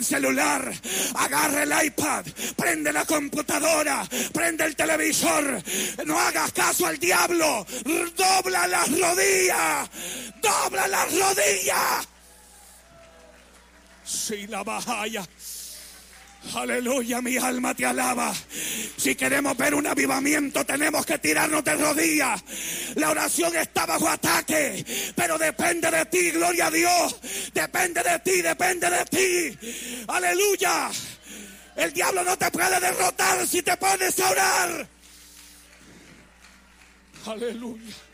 celular, agarra el iPad, prende la computadora, prende el televisor. No hagas caso al diablo. Dobla las rodillas. Dobla las rodillas. Sí, la bajaya. Aleluya, mi alma te alaba. Si queremos ver un avivamiento, tenemos que tirarnos de rodillas. La oración está bajo ataque, pero depende de ti, gloria a Dios. Depende de ti, depende de ti. Aleluya. El diablo no te puede derrotar si te pones a orar. Aleluya.